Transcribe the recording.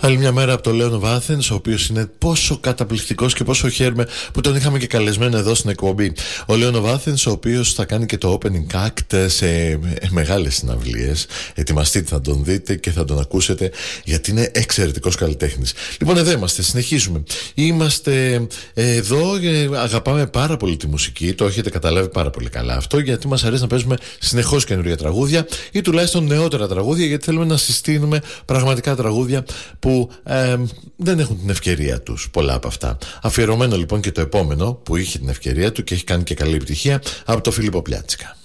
Άλλη μια μέρα από το Λέον of Athens, ο οποίος είναι πόσο καταπληκτικός και πόσο χαίρομαι που τον είχαμε και καλεσμένο εδώ στην εκπομπή. Ο Λέον of Athens, ο οποίος θα κάνει και το opening act σε μεγάλες συναυλίες. Ετοιμαστείτε να τον δείτε και θα τον ακούσετε, γιατί είναι εξαιρετικός καλλιτέχνης. Λοιπόν, εδώ είμαστε, συνεχίζουμε. Είμαστε εδώ, αγαπάμε πάρα πολύ τη μουσική, το έχετε καταλάβει πάρα πολύ καλά αυτό, γιατί μας αρέσει να παίζουμε συνεχώς καινούργια τραγούδια ή τουλάχιστον νεότερα τραγούδια, γιατί θέλουμε να συστήνουμε πραγματικά τραγούδια που δεν έχουν την ευκαιρία τους, πολλά από αυτά. Αφιερωμένο λοιπόν και το επόμενο που είχε την ευκαιρία του και έχει κάνει και καλή επιτυχία, από το Φίλιππο Πλιάτσικα.